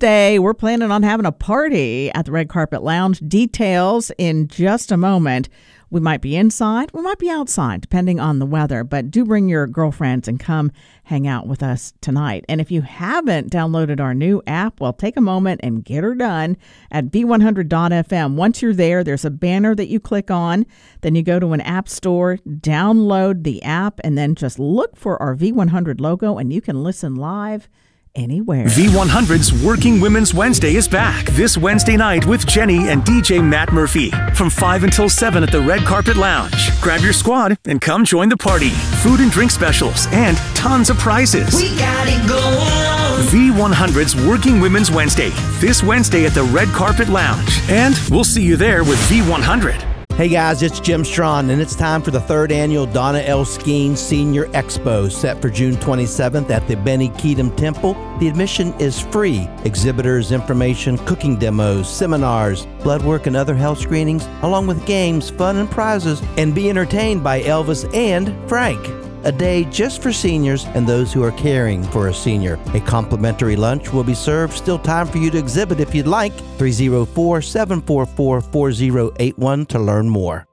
Wednesday. We're planning on having a party at the Red Carpet Lounge. Details in just a moment. We might be inside, we might be outside, depending on the weather. But do bring your girlfriends and come hang out with us tonight. And if you haven't downloaded our new app, well, take a moment and get her done at V100.fm. Once you're there, there's a banner that you click on. Then you go to an app store, download the app, and then just look for our V100 logo, and you can listen live anywhere. V100's Working Women's Wednesday is back this Wednesday night with Jenny and DJ Matt Murphy from 5 until 7 at the Red Carpet Lounge. Grab your squad and come join the party. Food and drink specials and tons of prizes. We got it going on. V100's Working Women's Wednesday this Wednesday at the Red Carpet Lounge. And we'll see you there with V100. Hey guys, it's Jim Strawn, and it's time for the 3rd annual Donna L. Skeen Senior Expo, set for June 27th at the Benny Keatum Temple. The admission is free. Exhibitors, information, cooking demos, seminars, blood work, and other health screenings, along with games, fun, and prizes, and be entertained by Elvis and Frank. A day just for seniors and those who are caring for a senior. A complimentary lunch will be served. Still time for you to exhibit if you'd like. 304-744-4081 to learn more.